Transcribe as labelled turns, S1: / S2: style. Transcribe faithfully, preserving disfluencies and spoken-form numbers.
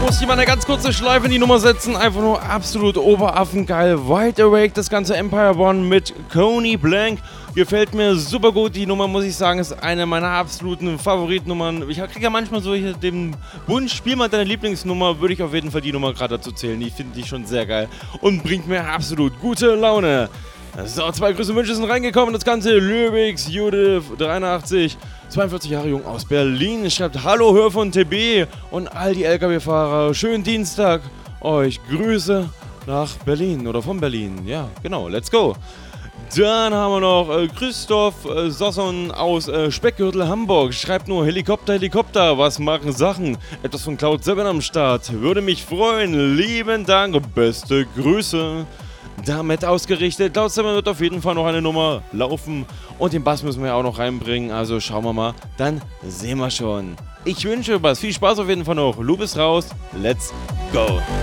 S1: Muss ich mal eine ganz kurze Schleife in die Nummer setzen. Einfach nur absolut oberaffengeil. Wide Awake, das ganze Empire One mit Coney Blank. Gefällt mir super gut. Die Nummer, muss ich sagen, ist eine meiner absoluten Favoritnummern. Ich kriege ja manchmal so hier den Wunsch, spiel mal deine Lieblingsnummer. Würde ich auf jeden Fall die Nummer gerade dazu zählen. Die finde ich schon sehr geil und bringt mir absolut gute Laune. So, zwei Grüße Wünsche sind reingekommen. Das Ganze Lyrics, Judith, dreiundachtzig, zweiundvierzig Jahre jung aus Berlin. Schreibt Hallo, Hör von T B und all die L K W-Fahrer. Schönen Dienstag. Euch Grüße nach Berlin oder von Berlin. Ja, genau. Let's go. Dann haben wir noch äh, Christoph äh, Sosson aus äh, Speckgürtel Hamburg. Schreibt nur Helikopter, Helikopter, was machen Sachen? Etwas von Cloud sieben am Start. Würde mich freuen. Lieben Dank. Beste Grüße. Damit ausgerichtet. Cloud sieben wird auf jeden Fall noch eine Nummer laufen. Und den Bass müssen wir auch noch reinbringen. Also schauen wir mal. Dann sehen wir schon. Ich wünsche was. Viel Spaß auf jeden Fall noch. Lu bist raus. Let's go.